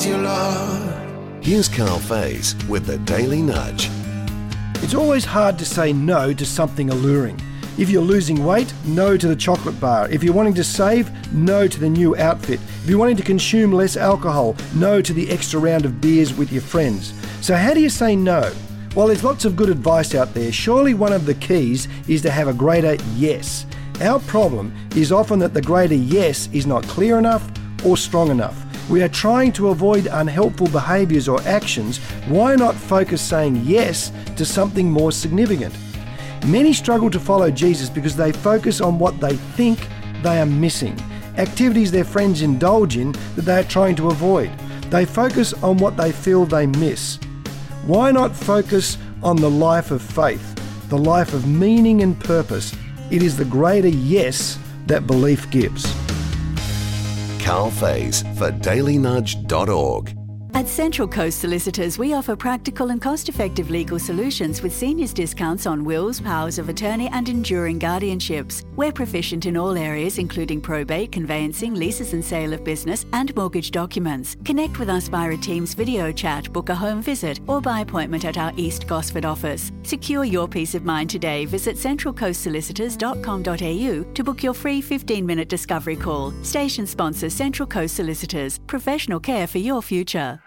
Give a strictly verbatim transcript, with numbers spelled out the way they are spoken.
your love. Here's Carl Faze with the Daily Nudge. It's always hard to say no to something alluring. If you're losing weight, no to the chocolate bar. If you're wanting to save, no to the new outfit. If you're wanting to consume less alcohol, no to the extra round of beers with your friends. So how do you say no? Well, there's lots of good advice out there. Surely one of the keys is to have a greater yes. Our problem is often that the greater yes is not clear enough or strong enough. We are trying to avoid unhelpful behaviours or actions. Why not focus saying yes to something more significant? Many struggle to follow Jesus because they focus on what they think they are missing, activities their friends indulge in that they are trying to avoid. They focus on what they feel they miss. Why not focus on the life of faith, the life of meaning and purpose? It is the greater yes that belief gives. Carl Faze for daily nudge dot org. At Central Coast Solicitors, we offer practical and cost-effective legal solutions with seniors discounts on wills, powers of attorney and enduring guardianships. We're proficient in all areas including probate, conveyancing, leases and sale of business and mortgage documents. Connect with us via a Teams video chat, book a home visit or by appointment at our East Gosford office. Secure your peace of mind today. Visit central coast solicitors dot com dot a u to book your free fifteen minute discovery call. Station sponsor Central Coast Solicitors. Professional care for your future.